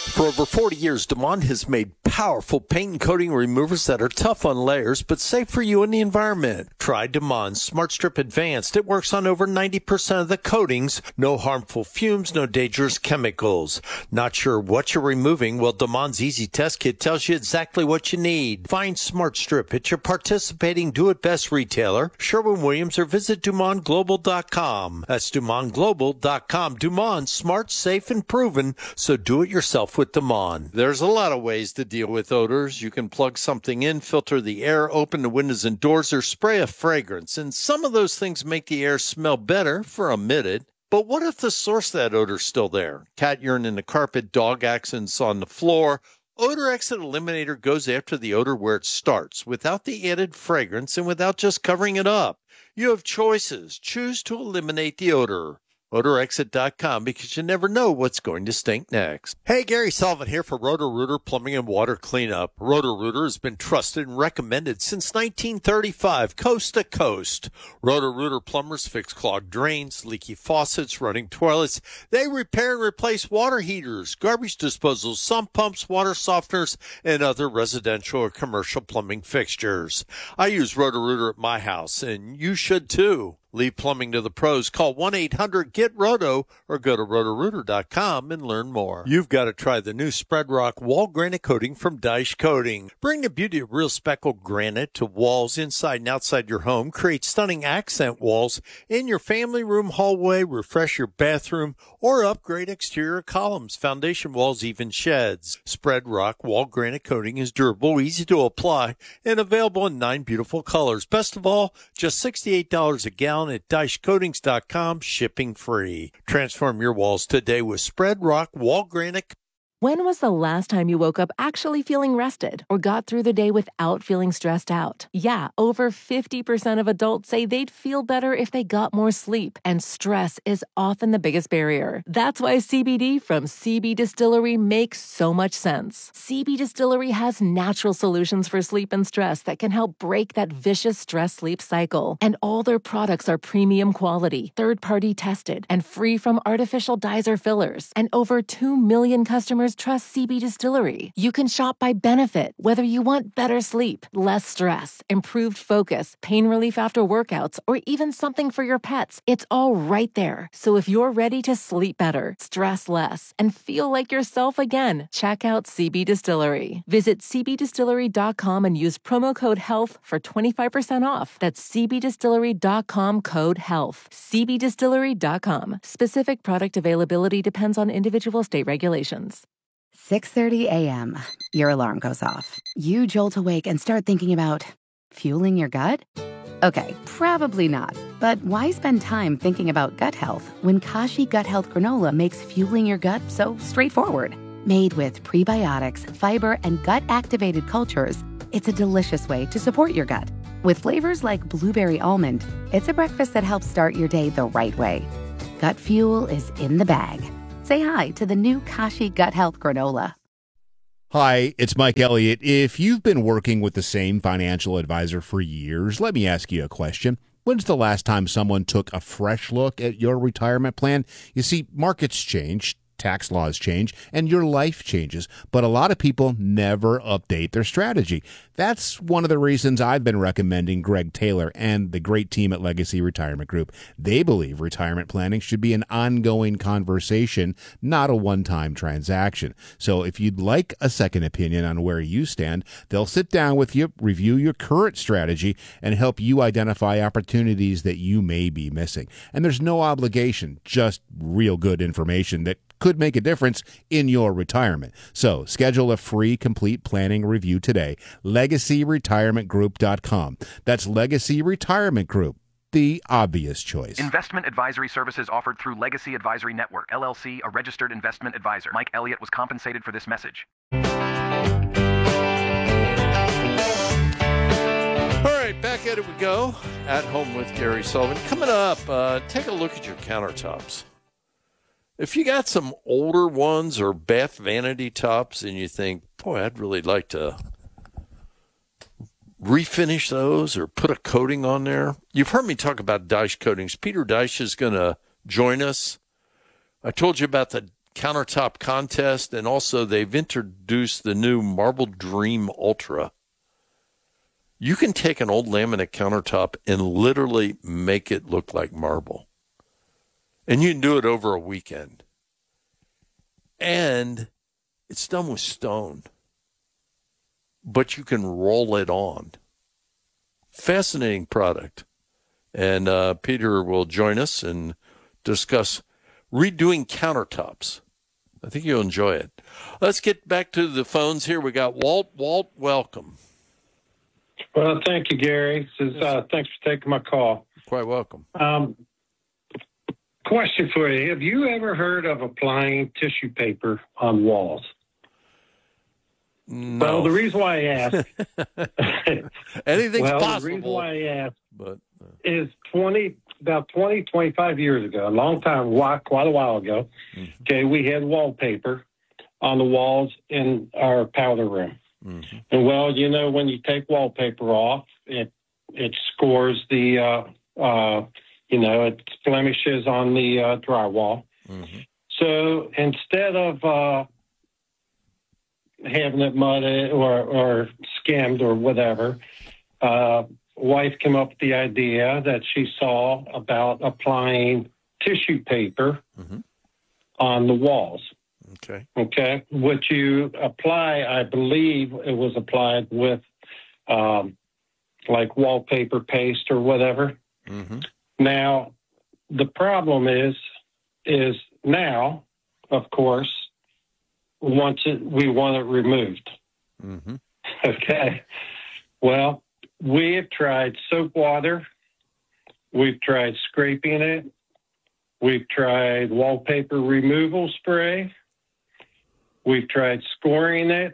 For over 40 years, Damon has made powerful paint and coating removers that are tough on layers but safe for you and the environment. Try Damon Smart Strip Advanced. It works on over 90% of the coatings. No harmful fumes, no dangerous chemicals. Not sure what you're removing? Well, Damon's Easy Test Kit tells you exactly what you need. Find Smart Strip at your participating Do-It-Best retailer, Sherwin-Williams, or visit DumontGlobal.com. That's DumontGlobal.com. Dumont, smart, safe, and proven, so do it yourself with Damon. There's a lot of ways to deal with odors. You can plug something in, filter the air, open the windows and doors, or spray a fragrance. And some of those things make the air smell better for a minute. But what if the source of that odor's still there? Cat urine in the carpet, dog accidents on the floor. Odor Exit Eliminator goes after the odor where it starts, without the added fragrance and without just covering it up. You have choices. Choose to eliminate the odor. OdorExit.com, because you never know what's going to stink next. Hey, Gary Sullivan here for Roto-Rooter Plumbing and Water Cleanup. Roto-Rooter has been trusted and recommended since 1935, coast to coast. Roto-Rooter plumbers fix clogged drains, leaky faucets, running toilets. They repair and replace water heaters, garbage disposals, sump pumps, water softeners, and other residential or commercial plumbing fixtures. I use Roto-Rooter at my house, and you should too. Leave plumbing to the pros. Call 1-800-GET-ROTO or go to rotorooter.com and learn more. You've got to try the new Spread Rock Wall Granite Coating from Daesh Coating. Bring the beauty of real speckled granite to walls inside and outside your home. Create stunning accent walls in your family room, hallway, refresh your bathroom, or upgrade exterior columns, foundation walls, even sheds. Spread Rock Wall Granite Coating is durable, easy to apply, and available in 9 beautiful colors. Best of all, just $68 a gallon at DaeshCoatings.com, shipping free. Transform your walls today with Spread Rock Wall Granite. When was the last time you woke up actually feeling rested or got through the day without feeling stressed out? Yeah, over 50% of adults say they'd feel better if they got more sleep, and stress is often the biggest barrier. That's why CBD from CB Distillery makes so much sense. CB Distillery has natural solutions for sleep and stress that can help break that vicious stress-sleep cycle. And all their products are premium quality, third-party tested, and free from artificial dyes or fillers. And over 2 million customers trust CB Distillery. You can shop by benefit, whether you want better sleep, less stress, improved focus, pain relief after workouts, or even something for your pets. It's all right there. So if you're ready to sleep better, stress less, and feel like yourself again, check out CB Distillery. Visit cbdistillery.com and use promo code HEALTH for 25% off. That's cbdistillery.com, code HEALTH. cbdistillery.com. Specific product availability depends on individual state regulations. 6:30 a.m. Your alarm goes off. You jolt awake and start thinking about fueling your gut? Okay, probably not. But why spend time thinking about gut health when Kashi Gut Health Granola makes fueling your gut so straightforward? Made with prebiotics, fiber, and gut-activated cultures, it's a delicious way to support your gut. With flavors like blueberry almond, it's a breakfast that helps start your day the right way. Gut fuel is in the bag. Say hi to the new Kashi Gut Health Granola. Hi, it's Mike Elliott. If you've been working with the same financial advisor for years, let me ask you a question. When's the last time someone took a fresh look at your retirement plan? You see, markets change, tax laws change, and your life changes, but a lot of people never update their strategy. That's one of the reasons I've been recommending Greg Taylor and the great team at Legacy Retirement Group. They believe retirement planning should be an ongoing conversation, not a one-time transaction. So if you'd like a second opinion on where you stand, they'll sit down with you, review your current strategy, and help you identify opportunities that you may be missing. And there's no obligation, just real good information that could make a difference in your retirement. So schedule a free complete planning review today. LegacyRetirementGroup.com. That's Legacy Retirement Group, the obvious choice. Investment advisory services offered through Legacy Advisory Network, LLC, a registered investment advisor. Mike Elliott was compensated for this message. All right, back at it we go. At Home with Gary Sullivan. Coming up, take a look at your countertops. If you got some older ones or bath vanity tops and you think, boy, I'd really like to refinish those or put a coating on there. You've heard me talk about Daesh Coatings. Peter Daesh is going to join us. I told you about the countertop contest, and also they've introduced the new Marble Dream Ultra. You can take an old laminate countertop and literally make it look like marble. And you can do it over a weekend. And it's done with stone. But you can roll it on. Fascinating product. And Peter will join us and discuss redoing countertops. I think you'll enjoy it. Let's get back to the phones here. We got Walt. Walt, welcome. Well, thank you, Gary. Thanks for taking my call. Quite welcome. Question for you. Have you ever heard of applying tissue paper on walls? No. Well, the reason why I ask... Anything's possible. The reason why I ask but, is 25 years ago, a long time, quite a while ago, okay, we had wallpaper on the walls in our powder room. Mm-hmm. And, well, you know, when you take wallpaper off, it scores the... it blemishes on the drywall. Mm-hmm. So instead of having it mudded or skimmed or whatever, wife came up with the idea that she saw about applying tissue paper on the walls. Okay. What you apply, I believe it was applied with like wallpaper paste or whatever. Mm-hmm. Now, the problem is now, of course, we want it removed. Mm-hmm. Okay. Well, we have tried soap water. We've tried scraping it. We've tried wallpaper removal spray. We've tried scoring it.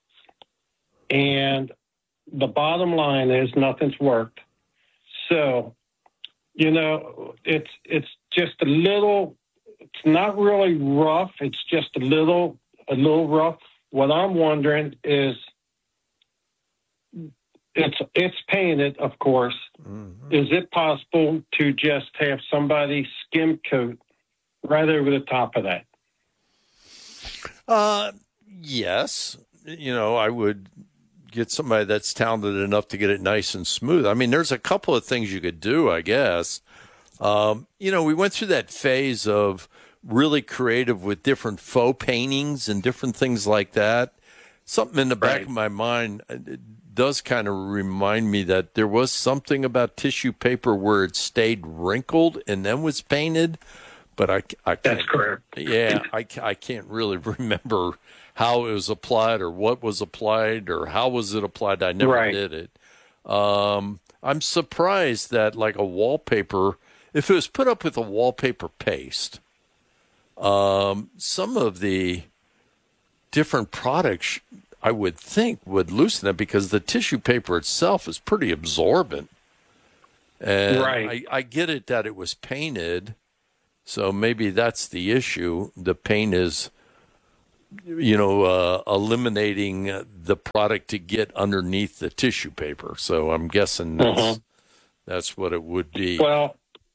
And the bottom line is nothing's worked. So, you know, it's just a little, it's not really rough. It's just a little rough. What I'm wondering is it's painted, of course. Mm-hmm. Is it possible to just have somebody skim coat right over the top of that? Yes. You know, I would get somebody that's talented enough to get it nice and smooth. I mean, there's a couple of things you could do, I guess. We went through that phase of really creative with different faux paintings and different things like that. Something in the back of my mind does kind of remind me that there was something about tissue paper where it stayed wrinkled and then was painted. But I can't. That's correct. Yeah, I can't really remember how it was applied or what was applied or how was it applied. I never did it. I'm surprised that like a wallpaper, if it was put up with a wallpaper paste, some of the different products I would think would loosen it because the tissue paper itself is pretty absorbent. And I get it that it was painted. So maybe that's the issue. The paint is, eliminating the product to get underneath the tissue paper. So I'm guessing that's what it would be. Well,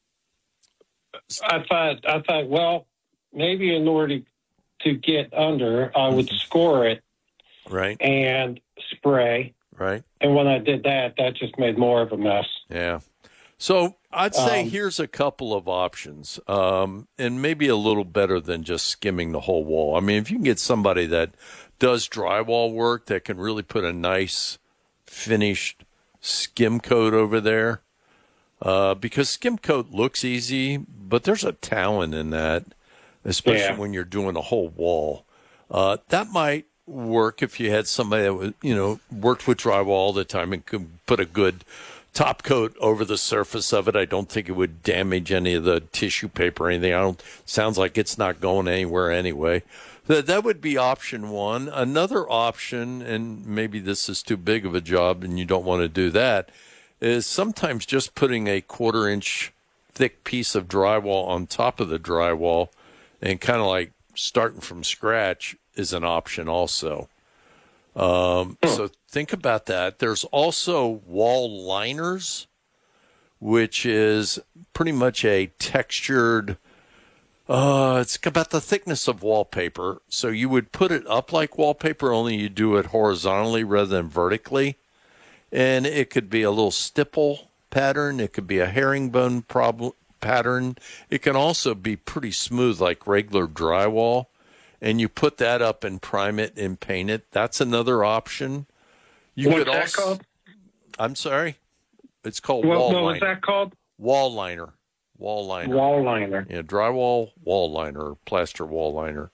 I thought, well, maybe in order to get under, I would score it, and spray, And when I did that just made more of a mess. Yeah. So I'd say here's a couple of options, and maybe a little better than just skimming the whole wall. I mean, if you can get somebody that does drywall work that can really put a nice finished skim coat over there, because skim coat looks easy, but there's a talent in that, especially when you're doing a whole wall. That might work if you had somebody that was, worked with drywall all the time and could put a good top coat over the surface of it. I don't think it would damage any of the tissue paper or anything. Sounds like it's not going anywhere anyway. That would be option one. Another option, and maybe this is too big of a job and you don't want to do that, is sometimes just putting a 1/4 inch thick piece of drywall on top of the drywall and kind of like starting from scratch is an option also. So think about that. There's also wall liners, which is pretty much a textured It's about the thickness of wallpaper. So you would put it up like wallpaper, only you do it horizontally rather than vertically. And it could be a little stipple pattern. It could be a herringbone pattern. It can also be pretty smooth like regular drywall. And you put that up and prime it and paint it. That's another option. What's that called? I'm sorry? It's called wall liner. What's that called? Wall liner. Wall liner. Wall liner. Yeah, drywall wall liner, plaster wall liner.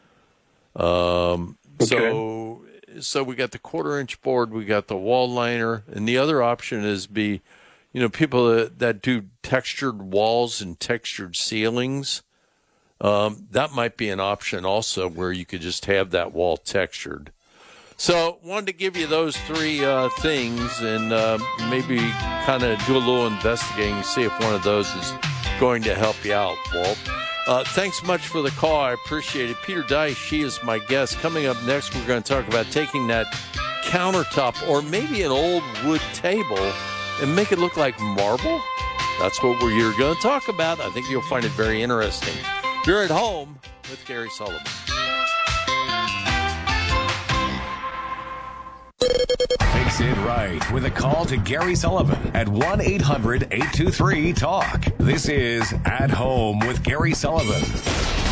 Okay. So we got the 1/4-inch board, we got the wall liner, and the other option is people that do textured walls and textured ceilings. That might be an option also, where you could just have that wall textured. So wanted to give you those three things and maybe kind of do a little investigating, see if one of those is going to help you out, Walt. Thanks much for the call. I appreciate it. Peter Dice, she is my guest. Coming up next, we're going to talk about taking that countertop or maybe an old wood table and make it look like marble. That's what we're going to talk about. I think you'll find it very interesting. You're at home with Gary Sullivan. Fix it right with a call to Gary Sullivan at 1-800-823-TALK. This is At Home with Gary Sullivan.